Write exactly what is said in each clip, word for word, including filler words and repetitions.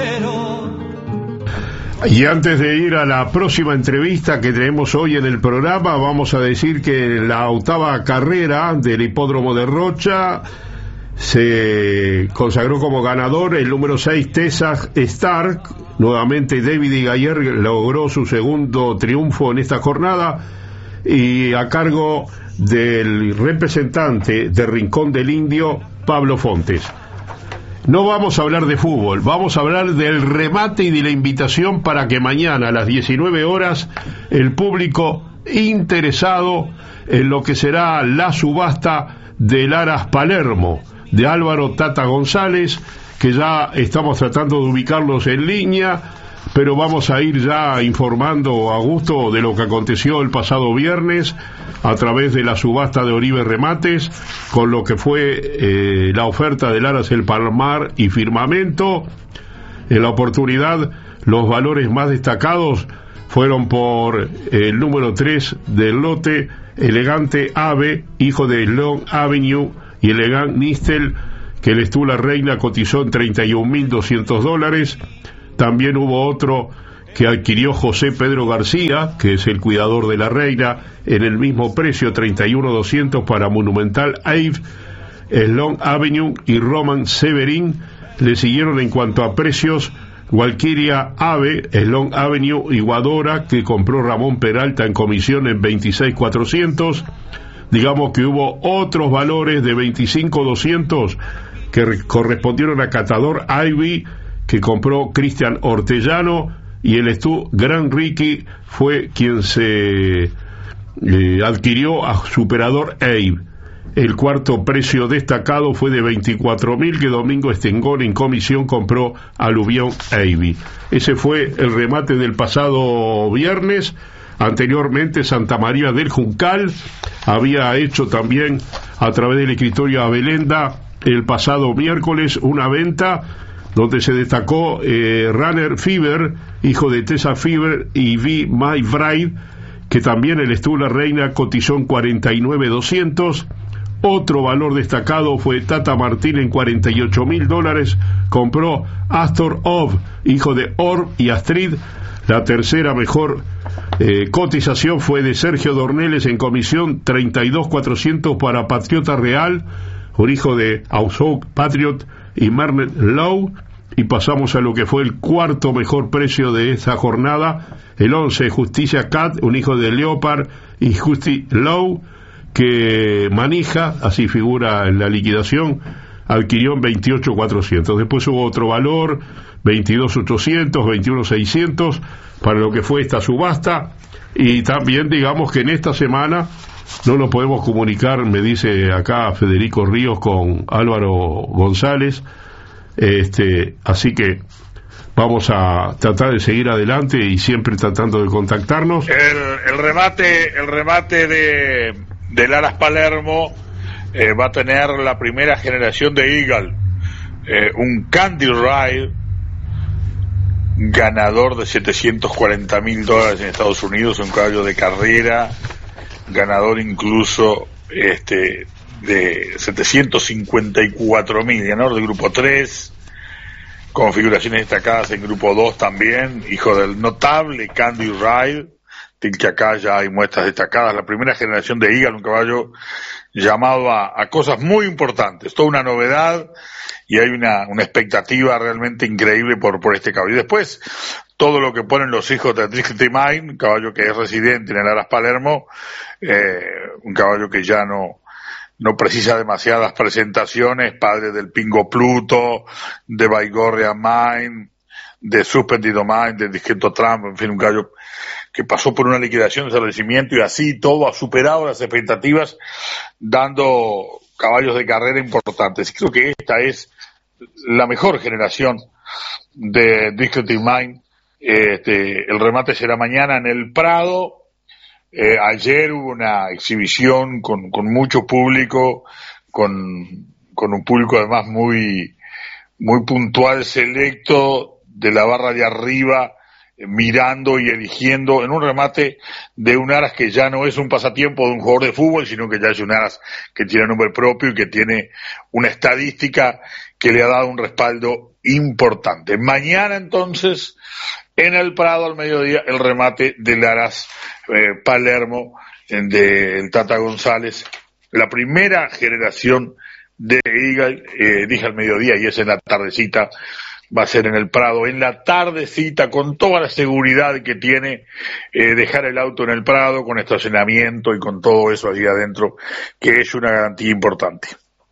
Y antes de ir a la próxima entrevista que tenemos hoy en el programa, vamos a decir que la octava carrera del hipódromo de Rocha se consagró como ganador el número seis, Texas Star. Nuevamente David Gayer logró su segundo triunfo en esta jornada, y a cargo del representante de Rincón del Indio, Pablo Fontes. No vamos a hablar de fútbol, vamos a hablar del remate y de la invitación para que mañana a las diecinueve horas el público interesado en lo que será la subasta del Aras Palermo de Álvaro Tata González, que ya estamos tratando de ubicarlos en línea, pero vamos a ir ya informando a gusto de lo que aconteció el pasado viernes a través de la subasta de Oribe Remates, con lo que fue eh, la oferta del Aras El Palmar y Firmamento. En la oportunidad, los valores más destacados fueron por el número tres del lote, Elegante Ave, hijo de Long Avenue, y Elegant Nistel, que el Estula Reina cotizó en treinta y un mil doscientos dólares. También hubo otro que adquirió José Pedro García, que es el cuidador de la reina, en el mismo precio, treinta y uno mil doscientos para Monumental Ave. Long Avenue y Roman Severin le siguieron en cuanto a precios. Walkiria Ave, Long Avenue y Guadora, que compró Ramón Peralta en comisión en veintiséis mil cuatrocientos. Digamos que hubo otros valores de veinticinco mil doscientos que re- correspondieron a Catador Ivy, que compró Cristian Ortellano, y el Stu Gran Ricky fue quien se eh, adquirió a Superador Abe. El cuarto precio destacado fue de veinticuatro mil, que Domingo Estengón en comisión compró Aluvión Abe. Ese fue el remate del pasado viernes. Anteriormente, Santa María del Juncal había hecho también a través del escritorio Abelenda el pasado miércoles una venta donde se destacó eh, Runner Fever, hijo de Tessa Fever y V. My Bride, que también el Estula Reina cotizó en cuarenta y nueve mil doscientos. Otro valor destacado fue Tata Martín en cuarenta y ocho mil dólares, compró Astor Ov, hijo de Orb y Astrid. La tercera mejor eh, cotización fue de Sergio Dorneles en comisión, treinta y dos mil cuatrocientos para Patriota Real, un hijo de Aushouk Patriot y Mernet Low. Y pasamos a lo que fue el cuarto mejor precio de esta jornada, el once, Justicia Cat, un hijo de Leopard y Justi Low, que Manija, así figura en la liquidación, adquirió en veintiocho mil cuatrocientos. Después hubo otro valor, veintidós mil ochocientos, veintiuno mil seiscientos para lo que fue esta subasta. Y también digamos que en esta semana no nos podemos comunicar, me dice acá Federico Ríos, con Álvaro González, este, así que vamos a tratar de seguir adelante y siempre tratando de contactarnos. El, el remate, el remate de del Aras Palermo eh, va a tener la primera generación de Eagle, eh, un Candy Ride, ganador de setecientos cuarenta mil dólares en Estados Unidos, un caballo de carrera, ganador incluso este de setecientos cincuenta y cuatro mil, ganador del grupo tres, configuraciones destacadas en grupo dos también, hijo del notable Candy Ride, del que acá ya hay muestras destacadas. La primera generación de Eagle, un caballo llamado a, a cosas muy importantes, toda una novedad, y hay una, una expectativa realmente increíble por, por este caballo. Y después, todo lo que ponen los hijos de District Mine, un caballo que es residente en el Aras Palermo, eh, un caballo que ya no, no precisa demasiadas presentaciones, padre del Pingo Pluto, de Baigorria Mine, de Suspendido Mine, de Discreto Trump, en fin, un caballo que pasó por una liquidación de establecimiento y así todo ha superado las expectativas, dando caballos de carrera importantes. Creo que esta es la mejor generación de Discretive Mind. Este, el remate será mañana en el Prado. Eh, ayer hubo una exhibición con, con mucho público, con, con un público además muy, muy puntual, selecto, de la barra de arriba, mirando y eligiendo en un remate de un Aras que ya no es un pasatiempo de un jugador de fútbol, sino que ya es un Aras que tiene nombre propio y que tiene una estadística que le ha dado un respaldo importante. Mañana entonces, en el Prado al mediodía, el remate del Aras eh, Palermo del Tata González, la primera generación de Eagle, eh, dije al mediodía y es en la tardecita, va a ser en el Prado, en la tardecita, con toda la seguridad que tiene eh, dejar el auto en el Prado, con estacionamiento y con todo eso allí adentro, que es una garantía importante.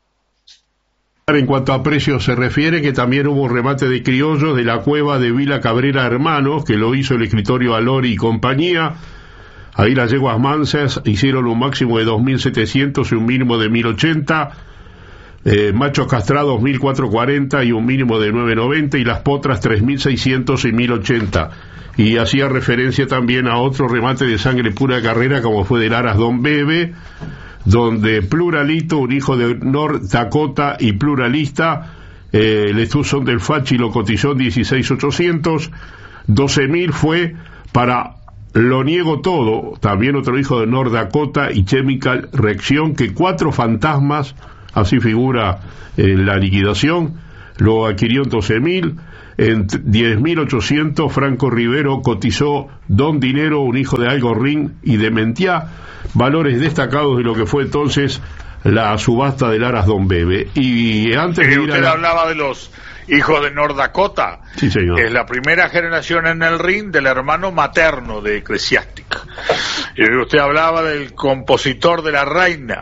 En cuanto a precios se refiere, que también hubo un remate de criollos de la cueva de Vila Cabrera Hermanos, que lo hizo el escritorio Alori y compañía. Ahí las yeguas mansas hicieron un máximo de dos mil setecientos y un mínimo de mil ochenta. Eh, machos castrados mil cuatrocientos cuarenta y un mínimo de nueve noventa, y las potras tres mil seiscientos y mil ochenta. Y hacía referencia también a otro remate de sangre pura carrera, como fue del Aras Don Bebe, donde Pluralito, un hijo de North Dakota y pluralista, eh, el Estuzón del Fachi lo cotizó en dieciséis mil ochocientos, doce mil fue para Lo Niego Todo, también otro hijo de North Dakota y Chemical Reacción, que cuatro fantasmas, así figura en la liquidación, lo adquirió en doce mil. En diez mil ochocientos Franco Rivero cotizó Don Dinero, un hijo de Algo Ring y de Mentiá, valores destacados de lo que fue entonces la subasta del Aras Don Bebe. Y antes eh, de ir usted a la... hablaba de los hijos de North Dakota. Sí, señor. Es la primera generación en el ring del hermano materno de Ecclesiastic. Y usted hablaba del compositor de La Reina,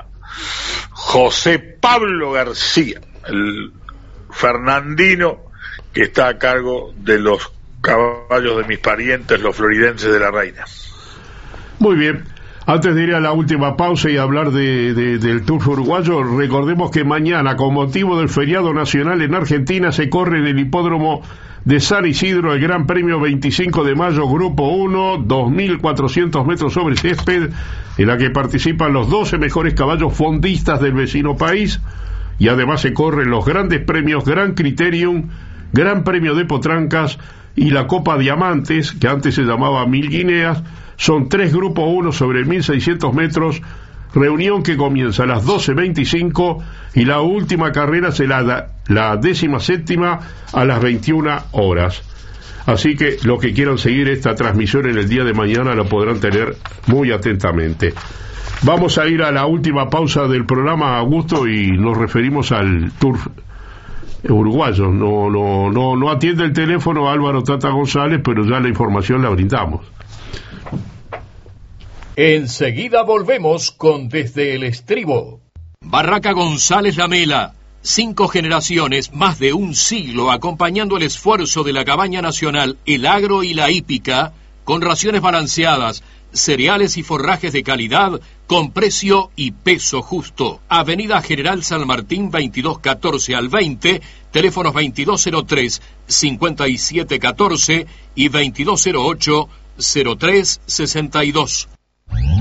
José Pablo García, el fernandino que está a cargo de los caballos de mis parientes, los floridenses de La Reina. Muy bien. Antes de ir a la última pausa y hablar de, de, del Turf uruguayo, recordemos que mañana, con motivo del feriado nacional en Argentina, se corre en el hipódromo de San Isidro el Gran Premio veinticinco de mayo, Grupo uno, dos mil cuatrocientos metros sobre césped, en la que participan los doce mejores caballos fondistas del vecino país, y además se corren los grandes premios Gran Criterium, Gran Premio de Potrancas y la Copa Diamantes, que antes se llamaba Mil Guineas. Son tres Grupo uno sobre mil seiscientos metros, reunión que comienza a las doce veinticinco y la última carrera será la, la décima séptima a las veintiuna horas. Así que los que quieran seguir esta transmisión en el día de mañana lo podrán tener muy atentamente. Vamos a ir a la última pausa del programa, Augusto, y nos referimos al Turf uruguayo. No, no, no, no atiende el teléfono Álvaro Tata González, pero ya la información la brindamos. Enseguida volvemos con Desde el Estribo. Barraca González Lamela. Cinco generaciones, más de un siglo, acompañando el esfuerzo de la cabaña nacional, el agro y la hípica, con raciones balanceadas, cereales y forrajes de calidad, con precio y peso justo. Avenida General San Martín veintidós catorce al veinte, teléfonos veintidós cero tres, cincuenta y siete catorce y veintidós cero ocho, cero tres sesenta y dos.